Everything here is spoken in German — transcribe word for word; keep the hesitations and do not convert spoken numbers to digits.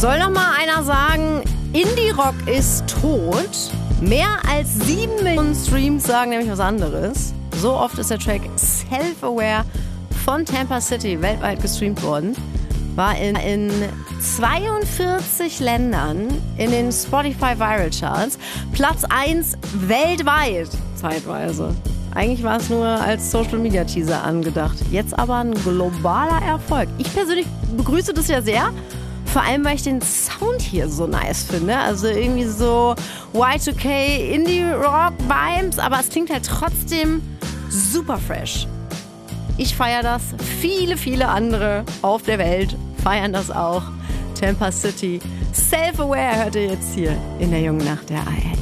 Soll noch mal einer sagen, Indie-Rock ist tot? Mehr als sieben Millionen Streams sagen nämlich was anderes. So oft ist der Track Self-Aware von Tampa City weltweit gestreamt worden. War in, in zweiundvierzig Ländern in den Spotify Viral Charts. Platz eins weltweit, zeitweise. Eigentlich war es nur als Social-Media-Teaser angedacht. Jetzt aber ein globaler Erfolg. Ich persönlich begrüße das ja sehr. Vor allem, weil ich den Sound hier so nice finde. Also irgendwie so Y zwei K Indie-Rock-Vibes. Aber es klingt halt trotzdem super fresh. Ich feiere das. Viele, viele andere auf der Welt feiern das auch. Tampa City. Self-Aware hört ihr jetzt hier in der Jungen Nacht der A R D.